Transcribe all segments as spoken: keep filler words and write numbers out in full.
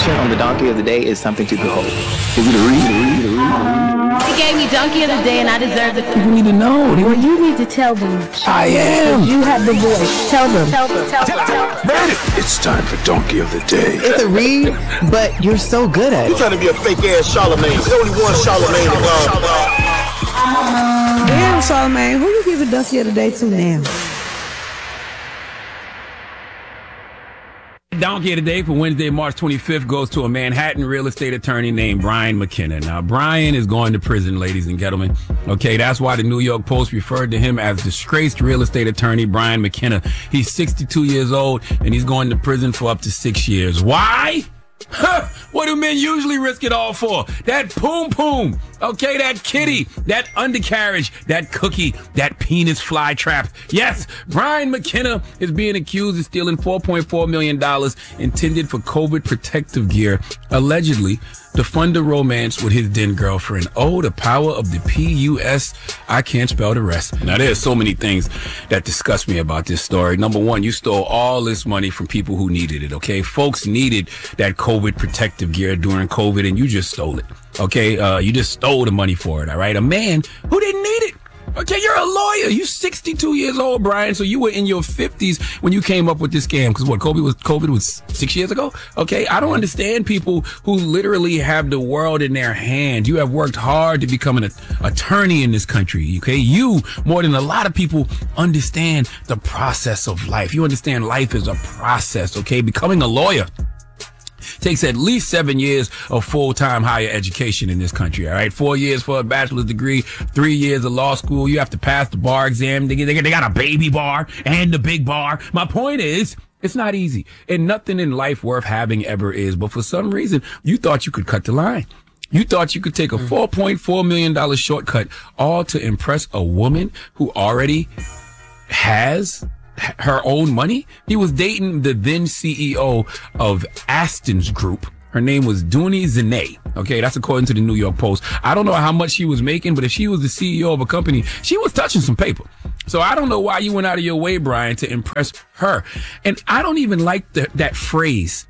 execution on the donkey of the day is something to behold. Is it a read? A read? A read? He gave me donkey of the day and I deserve it. People need to know. Well, you need to tell them. I am. You have the voice. Tell them. Tell them. Tell them. Tell them. It's time for donkey of the day. It's a read, but you're so good at it. You're trying to be a fake ass Charlemagne. There's only one Charlemagne around. Damn, Charlemagne, who you giving donkey of the day to now? Donkey of the day for Wednesday, March twenty-fifth goes to a Manhattan real estate attorney named Brian McKenna. Now, Brian is going to prison, ladies and gentlemen. Okay, that's why the New York Post referred to him as disgraced real estate attorney Brian McKenna. He's sixty-two years old, and he's going to prison for up to six years. Why? Huh, what do men usually risk it all for? That poom poom, okay, that kitty, that undercarriage, that cookie, that penis fly trap. Yes, Brian McKenna is being accused of stealing four point four million dollars intended for COVID protective gear, allegedly to fund a romance with his then girlfriend. Oh, the power of the P U S. I can't spell the rest. Now, there's so many things that disgust me about this story. Number one, you stole all this money from people who needed it, okay? Folks needed that COVID protective gear during COVID, and you just stole it, okay? Uh, you just stole the money for it, all right? A man who didn't need it. Okay, you're a lawyer. You sixty-two years old, Brian. So you were in your fifties when you came up with this scam. Because what, COVID was COVID was six years ago? Okay, I don't understand people who literally have the world in their hands. You have worked hard to become an attorney in this country. Okay, you more than a lot of people understand the process of life. You understand life is a process. Okay, becoming a lawyer takes at least seven years of full-time higher education in this country, all right? Four years for a bachelor's degree, three years of law school. You have to pass the bar exam. They, they, they got a baby bar and the big bar. My point is, it's not easy. And nothing in life worth having ever is. But for some reason, you thought you could cut the line. You thought you could take a four point four million dollars shortcut, all to impress a woman who already has her own money. He was dating the then C E O of Aston's Group. Her name was Dooney Zane. Okay, that's according to the New York Post. I don't know how much she was making, but if she was the C E O of a company, she was touching some paper. So I don't know why you went out of your way, Brian, to impress her. And I don't even like the, that phrase,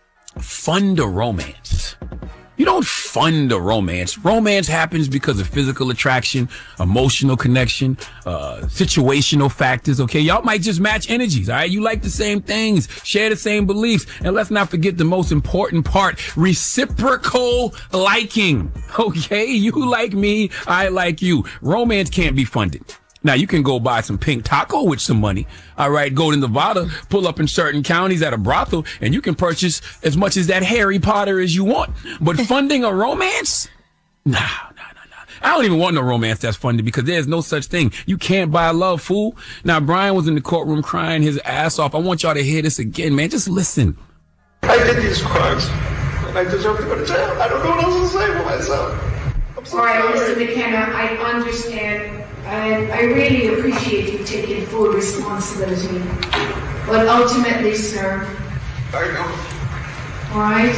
fund a romance. You don't fund a romance. Romance happens because of physical attraction, emotional connection, uh, situational factors, okay? Y'all might just match energies, all right? You like the same things, share the same beliefs. And let's not forget the most important part, reciprocal liking, okay? You like me, I like you. Romance can't be funded. Now, you can go buy some pink taco with some money. All right, go to Nevada, pull up in certain counties at a brothel, and you can purchase as much as that Harry Potter as you want. But funding a romance? Nah, nah, nah, nah. I don't even want no romance that's funded because there's no such thing. You can't buy love, fool. Now, Brian was in the courtroom crying his ass off. I want y'all to hear this again, man. Just listen. I did these crimes, and I deserve to go to jail. I don't know what else to say for myself. I'm so All right, sorry. Mister McKenna, I understand. And I really appreciate you taking full responsibility. But ultimately, sir, I know. all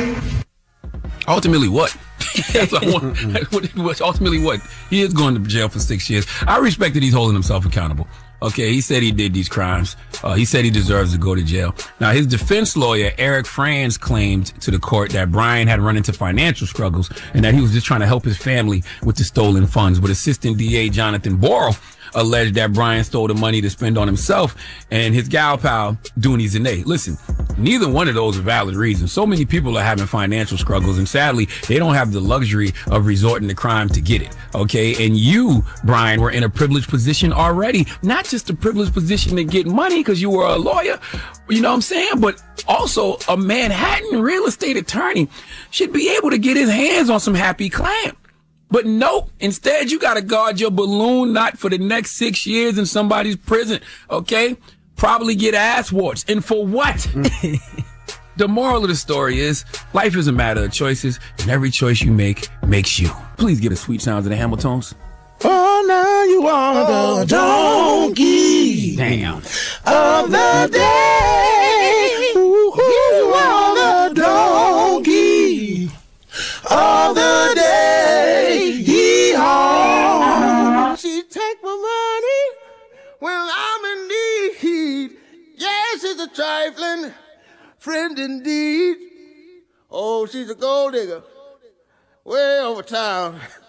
right? Ultimately what? That's what I want. What- Ultimately what? He is going to jail for six years. I respect that he's holding himself accountable. Okay, he said he did these crimes. Uh, he said he deserves to go to jail. Now, his defense lawyer, Eric Franz, claimed to the court that Brian had run into financial struggles and that he was just trying to help his family with the stolen funds. But Assistant D A Jonathan Borrell alleged that Brian stole the money to spend on himself and his gal pal, Dooney Zane. Listen, neither one of those are valid reasons. So many people are having financial struggles, and sadly, they don't have the luxury of resorting to crime to get it, okay? And you, Brian, were in a privileged position already. Not just a privileged position to get money because you were a lawyer, you know what I'm saying? But also a Manhattan real estate attorney should be able to get his hands on some happy clam. But nope, instead you gotta guard your balloon knot for the next six years in somebody's prison, okay? Probably get ass warts. And for what? The moral of the story is, life is a matter of choices, and every choice you make makes you. Please give the sweet sounds of the Hamiltons. Oh, now you are the donkey Damn. of the day. Ooh, you are the donkey of the day. Yee-haw. She take my money when I'm in need. Yes, it's a trifling friend indeed. Oh, she's a gold digger. Way over town.